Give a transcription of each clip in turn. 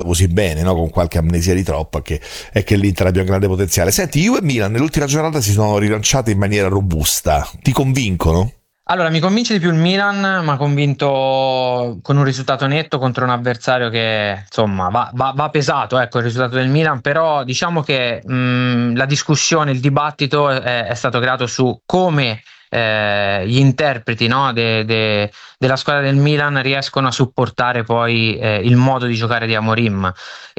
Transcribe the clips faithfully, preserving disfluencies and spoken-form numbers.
così bene, no? Con qualche amnesia di troppo, che è che l'Inter abbia un grande potenziale. Senti, Juve e Milan nell'ultima giornata si sono rilanciate in maniera robusta, ti convincono? Allora, mi convince di più il Milan, mi ha convinto con un risultato netto contro un avversario che insomma va, va- va pesato, ecco, il risultato del Milan, però diciamo che mh, la discussione, il dibattito è, è stato creato su come eh, gli interpreti, no, de- de- della squadra del Milan riescono a supportare poi eh, il modo di giocare di Amorim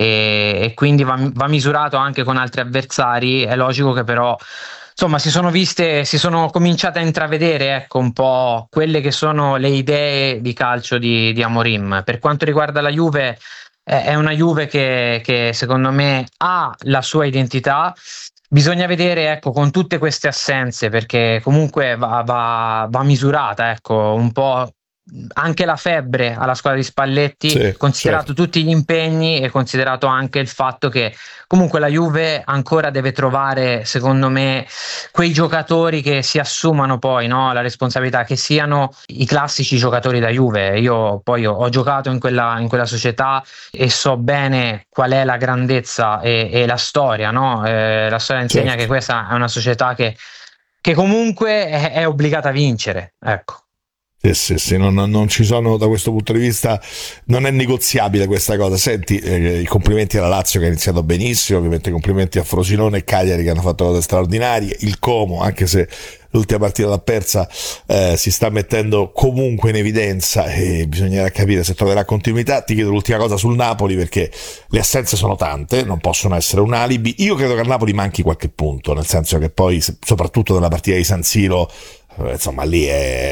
e, e quindi va, va misurato anche con altri avversari. È logico che però insomma si sono viste, si sono cominciate a intravedere, ecco, un po' quelle che sono le idee di calcio di, di Amorim. Per quanto riguarda la Juve, eh, è una Juve che, che secondo me ha la sua identità. Bisogna vedere, ecco, con tutte queste assenze, perché comunque va, va- va misurata, ecco, un po' anche la febbre alla squadra di Spalletti, Sì, considerato certo. tutti gli impegni e considerato anche il fatto che comunque la Juve ancora deve trovare, secondo me, quei giocatori che si assumano poi, no, la responsabilità, che siano i classici giocatori da Juve. Io poi ho, ho giocato in quella, in quella società e so bene qual è la grandezza e, e la storia, no? Eh, la storia insegna che Certo. questa è una società che, che comunque è, è obbligata a vincere, ecco. Sì, sì, sì, non, non- non ci sono da questo punto di vista, non è negoziabile questa cosa. Senti, eh, i complimenti alla Lazio che ha iniziato benissimo, ovviamente i complimenti a Frosinone e Cagliari che hanno fatto cose straordinarie, il Como, anche se l'ultima partita l'ha persa, eh, si sta mettendo comunque in evidenza e bisognerà capire se troverà continuità. Ti chiedo l'ultima cosa sul Napoli perché le assenze sono tante, non possono essere un alibi. Io credo che al Napoli manchi qualche punto, nel senso che poi, se- soprattutto nella partita di San Siro, eh, insomma lì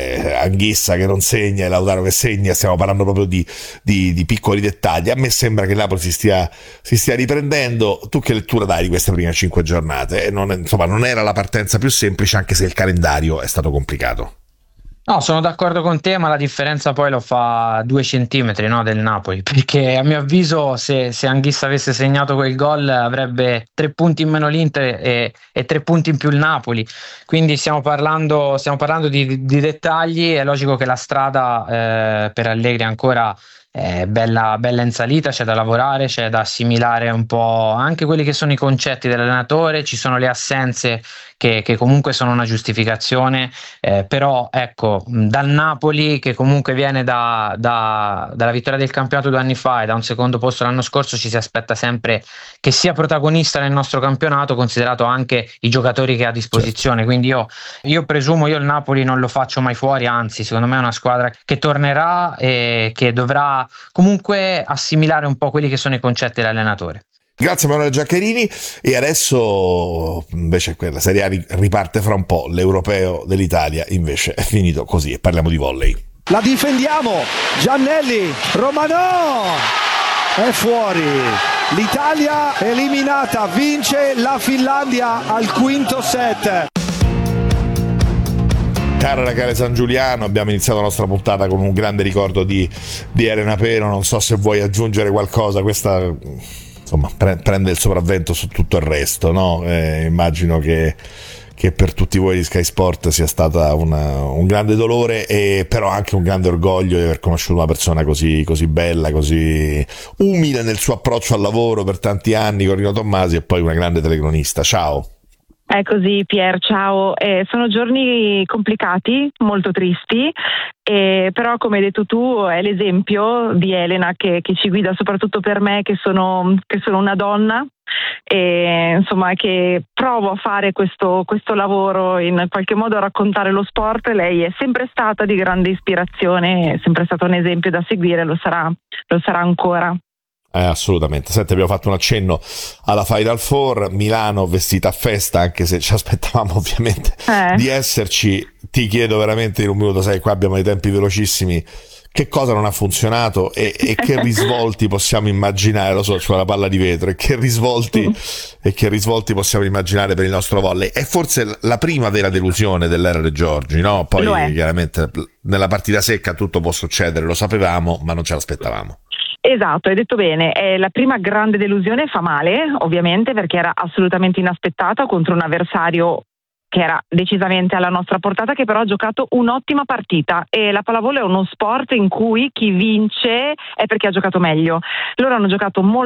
è Anghissa che non segna e Lautaro che segna, stiamo parlando proprio di, di- di piccoli dettagli. A me sembra che il Napoli si stia, si stia riprendendo. Tu che lettura dai di queste prime cinque giornate? E non, insomma, non era la partenza più semplice, anche se il calendario è stato complicato. No, sono d'accordo con te, ma la differenza poi lo fa due centimetri, no, del Napoli, perché a mio avviso se, se Anghissa avesse segnato quel gol avrebbe tre punti in meno l'Inter e, e tre punti in più il Napoli, quindi stiamo parlando, stiamo parlando di, di dettagli. È logico che la strada eh, per Allegri ancora è bella, bella in salita, c'è da lavorare, c'è da assimilare un po' anche quelli che sono i concetti dell'allenatore, ci sono le assenze che, che comunque sono una giustificazione. Eh, però ecco, mh, dal Napoli che comunque viene da- da- dalla vittoria del campionato due anni fa e da un secondo posto l'anno scorso, ci si aspetta sempre che sia protagonista nel nostro campionato, considerato anche i giocatori che ha a Certo. disposizione. Quindi io, io presumo, io il Napoli non lo faccio mai fuori, anzi secondo me è una squadra che tornerà e che dovrà comunque assimilare un po' quelli che sono i concetti dell'allenatore. Grazie Manuele Giaccherini e adesso invece la Serie A riparte fra un po', l'Europeo dell'Italia invece è finito così e parliamo di volley. La difendiamo, Giannelli, Romanò, è fuori. L'Italia eliminata, vince la Finlandia al quinto set. Cara Rachele San Giuliano, abbiamo iniziato la nostra puntata con un grande ricordo di, di Elena Pero. Non so se vuoi aggiungere qualcosa, questa insomma pre- prende il sopravvento su tutto il resto, no? Eh, immagino che, che per tutti voi di Sky Sport sia stata una, un grande dolore e però anche un grande orgoglio di aver conosciuto una persona così, così bella, così umile nel suo approccio al lavoro per tanti anni con Rino Tommasi e poi una grande telecronista. Ciao. È così, Pier, ciao. Eh, sono giorni complicati, molto tristi, eh, però come hai detto tu è l'esempio di Elena che, che ci guida soprattutto per me che sono, che sono una donna e insomma che provo a fare questo, questo lavoro, in qualche modo a raccontare lo sport. Lei è sempre stata di grande ispirazione, è sempre stata un esempio da seguire, lo sarà, lo sarà ancora. Eh, assolutamente. Senti, abbiamo fatto un accenno alla Final Four, Milano vestita a festa, anche se ci aspettavamo ovviamente Eh. di esserci. Ti chiedo veramente in un minuto, sai, qua abbiamo dei tempi velocissimi, che cosa non ha funzionato e, e che risvolti possiamo immaginare, lo so, sulla palla di vetro, e che risvolti, e che risvolti possiamo immaginare per il nostro volley. È forse la prima vera delusione dell'era De Giorgi, no? Poi Lo è. chiaramente nella partita secca tutto può succedere, lo sapevamo, ma non ce l'aspettavamo. Esatto, hai detto bene, è la prima grande delusione, fa male ovviamente perché era assolutamente inaspettata contro un avversario che era decisamente alla nostra portata, che però ha giocato un'ottima partita e la pallavolo è uno sport in cui chi vince è perché ha giocato meglio. Loro hanno giocato molto